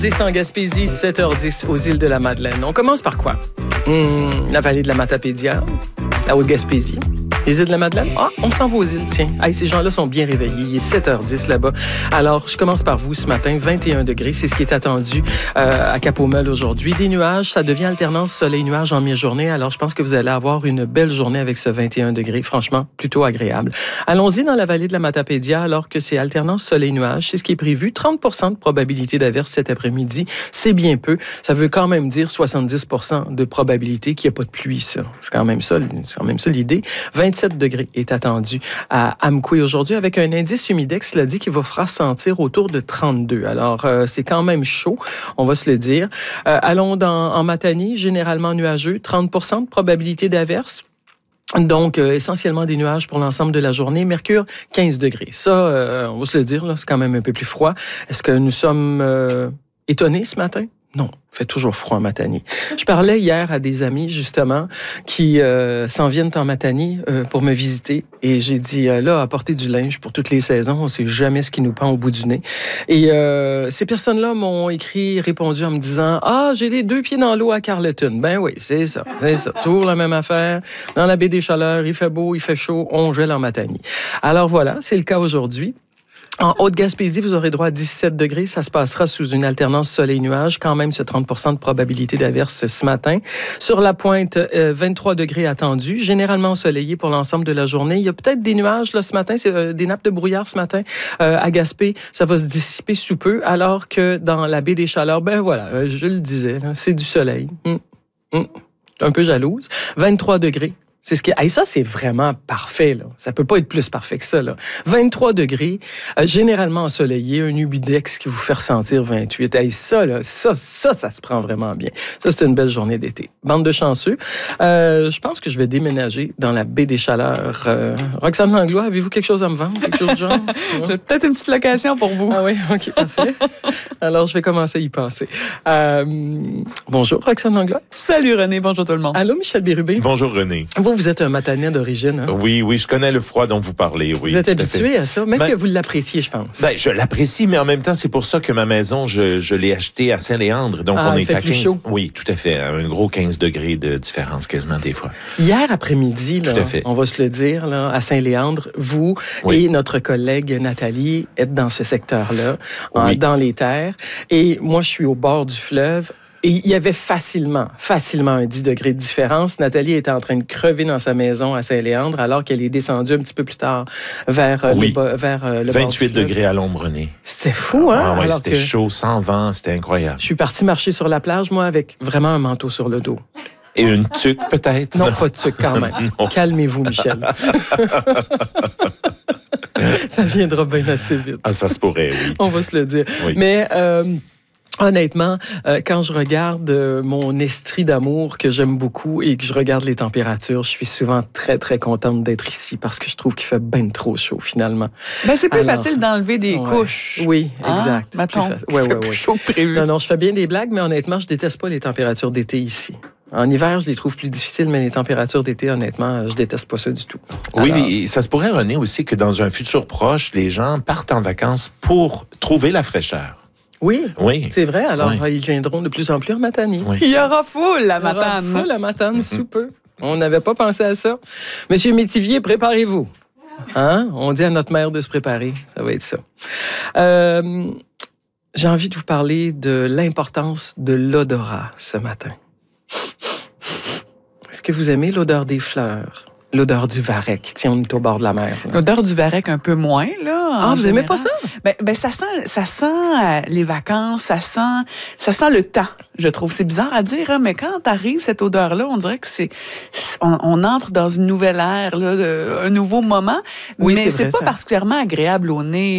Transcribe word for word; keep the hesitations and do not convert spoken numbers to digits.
dix en Gaspésie, sept heures dix aux îles de la Madeleine. On commence par quoi? Hum, la vallée de la Matapédia, la Haute-Gaspésie, les îles de la Madeleine. Ah, on s'en va aux îles, tiens. Hey, ces gens-là sont bien réveillés. Il est sept heures dix là-bas. Alors, je commence par vous ce matin. vingt et un degrés, c'est ce qui est attendu euh, à Cap-aux-Meules aujourd'hui. Des nuages, ça devient alternance soleil-nuage en mi-journée. Alors, je pense que vous allez avoir une belle journée avec ce vingt et un degrés. Franchement, plutôt agréable. Allons-y dans la vallée de la Matapédia, alors que c'est alternance soleil-nuage. C'est ce qui est prévu. trente pour cent de probabilité d'averse cet après-midi. C'est bien peu. Ça veut quand même dire soixante-dix pour cent de probabilité qu'il n'y ait pas de pluie, ça. C'est quand même ça, c'est quand même ça l'idée. vingt-sept degrés est attendu à Amqui aujourd'hui avec un indice humidex, cela dit, qui vous fera sentir autour de trente-deux. Alors, euh, c'est quand même chaud, on va se le dire. Euh, allons dans, en Matanie, généralement nuageux, trente pour cent de probabilité d'averse. Donc, euh, essentiellement des nuages pour l'ensemble de la journée. Mercure, quinze degrés. Ça, euh, on va se le dire, là, c'est quand même un peu plus froid. Est-ce que nous sommes euh, étonnés ce matin? Non, il fait toujours froid en Matanie. Je parlais hier à des amis, justement, qui euh, s'en viennent en Matanie euh, pour me visiter. Et j'ai dit, euh, là, apporter du linge pour toutes les saisons, on ne sait jamais ce qui nous pend au bout du nez. Et euh, ces personnes-là m'ont écrit, répondu en me disant, « Ah, j'ai les deux pieds dans l'eau à Carleton. » Ben oui, c'est ça, c'est ça. Toujours la même affaire. Dans la baie des Chaleurs, il fait beau, il fait chaud, on gèle en Matanie. Alors voilà, c'est le cas aujourd'hui. En Haute-Gaspésie, vous aurez droit à dix-sept degrés. Ça se passera sous une alternance soleil-nuage. Quand même, ce trente pour cent de probabilité d'averse ce matin. Sur la pointe, euh, vingt-trois degrés attendus. Généralement ensoleillé pour l'ensemble de la journée. Il y a peut-être des nuages là ce matin. C'est euh, des nappes de brouillard ce matin euh, à Gaspé. Ça va se dissiper sous peu. Alors que dans la baie des Chaleurs, ben voilà, euh, je le disais, là, c'est du soleil. Hum, hum. Un peu jalouse. vingt-trois degrés. C'est ce qui... Hey, ça, c'est vraiment parfait, là. Ça peut pas être plus parfait que ça, là. vingt-trois degrés, euh, généralement ensoleillé, un humidex qui vous fait ressentir vingt-huit. Hey, ça, là, ça, ça, ça se prend vraiment bien. Ça, c'est une belle journée d'été. Bande de chanceux. Euh, je pense que je vais déménager dans la baie des Chaleurs. Euh, Roxane Langlois, avez-vous quelque chose à me vendre? Quelque chose de genre? J'ai peut-être une petite location pour vous. Ah oui, OK, parfait. Alors, je vais commencer à y penser. Euh, bonjour, Roxane Langlois. Salut, René. Bonjour tout le monde. Allô, Michel Bérubé. Bonjour, René. Vous, vous êtes un Matanais d'origine. Hein? Oui, oui, je connais le froid dont vous parlez. Oui, vous êtes habitué à, à ça, même ben, que vous l'appréciez, je pense. Ben, je l'apprécie, mais en même temps, c'est pour ça que ma maison, je, je l'ai achetée à Saint-Léandre. Donc, ah, on il est fait à plus quinze. Chaud. Oui, tout à fait. Un gros quinze degrés de différence, quasiment des fois. Hier après-midi, là, tout à fait. on va se le dire, là, à Saint-Léandre, vous oui. et notre collègue Nathalie êtes dans ce secteur-là, oui. en, dans les terres. Et moi, je suis au bord du fleuve. Et il y avait facilement, facilement un dix degrés de différence. Nathalie était en train de crever dans sa maison à Saint-Léandre alors qu'elle est descendue un petit peu plus tard vers, oui. le, vers le vingt-huit degrés à l'ombre, René. C'était fou, hein? Ah, ouais, c'était que... chaud, sans vent, c'était incroyable. Je suis partie marcher sur la plage, moi, avec vraiment un manteau sur le dos. Et une tuque, peut-être? Non, pas de tuque quand même. Calmez-vous, Michel. Ça viendra bien assez vite. Ah, ça se pourrait, oui. On va se le dire. Oui. Mais... Euh, honnêtement, euh, quand je regarde euh, mon estrie d'amour que j'aime beaucoup et que je regarde les températures, je suis souvent très, très contente d'être ici parce que je trouve qu'il fait bien trop chaud, finalement. Ben, c'est plus Alors, facile d'enlever des ouais. couches. Oui, exact. Hein? Mettons, plus, fa... ouais, ouais, plus ouais. chaud que prévu. Non, non, je fais bien des blagues, mais honnêtement, je déteste pas les températures d'été ici. En hiver, je les trouve plus difficiles, mais les températures d'été, honnêtement, je déteste pas ça du tout. Alors... Oui, mais ça se pourrait, René, aussi que dans un futur proche, les gens partent en vacances pour trouver la fraîcheur. Oui, oui. c'est vrai. Alors, oui. ils viendront de plus en plus en Matanie. Oui. Il y aura foule la Matane. Il y aura foule la Matane mm-hmm. sous peu. On n'avait pas pensé à ça. Monsieur Métivier, préparez-vous. Hein? On dit à notre mère de se préparer. Ça va être ça. Euh, j'ai envie de vous parler de l'importance de l'odorat ce matin. Est-ce que vous aimez l'odeur des fleurs? L'odeur du varech. Tiens, on est au bord de la mer. Là. L'odeur du varech un peu moins, là. Ah, vous aimez pas ça? Ben, ben ça sent, ça sent euh, les vacances, ça sent, ça sent le temps, je trouve. C'est bizarre à dire, hein, mais quand arrive cette odeur-là, on dirait que c'est, on, on entre dans une nouvelle ère, là, de, un nouveau moment. Oui, mais c'est, c'est vrai, pas ça. particulièrement agréable au nez.